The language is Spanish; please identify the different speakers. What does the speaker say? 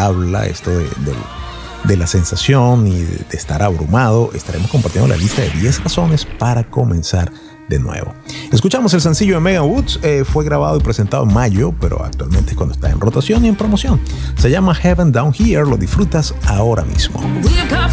Speaker 1: habla, esto de la sensación y de estar abrumado, estaremos compartiendo la lista de 10 razones para comenzar de nuevo. Escuchamos el sencillo de Megan Woods, fue grabado y presentado en mayo, pero actualmente es cuando está en rotación y en promoción. Se llama Heaven Down Here, lo disfrutas ahora mismo.
Speaker 2: We got